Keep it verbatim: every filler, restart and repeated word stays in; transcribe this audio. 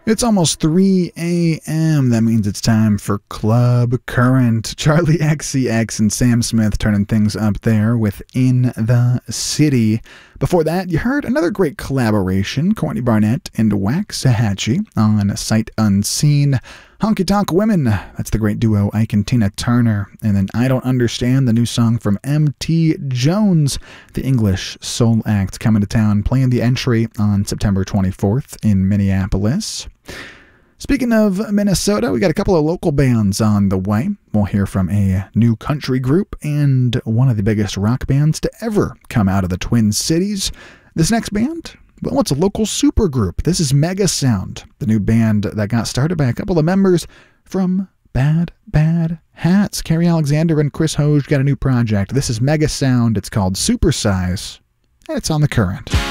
It's almost three a.m. That means it's time for Club Current. Charlie X C X and Sam Smith turning things up there with In the City. Before that, you heard another great collaboration, Courtney Barnett and Waxahachie on Sight Unseen. Honky Tonk Women, that's the great duo Ike and Tina Turner. And then I Don't Understand, the new song from M T Jones, the English soul act coming to town, playing the Entry on September twenty-fourth in Minneapolis. Speaking of Minnesota, we got a couple of local bands on the way. We'll hear from a new country group and one of the biggest rock bands to ever come out of the Twin Cities. This next band, well, it's a local supergroup. This is Mega Sound, the new band that got started by a couple of members from Bad Bad Hats. Carrie Alexander and Chris Hoge got a new project. This is Mega Sound. It's called Supersize, and it's on The Current.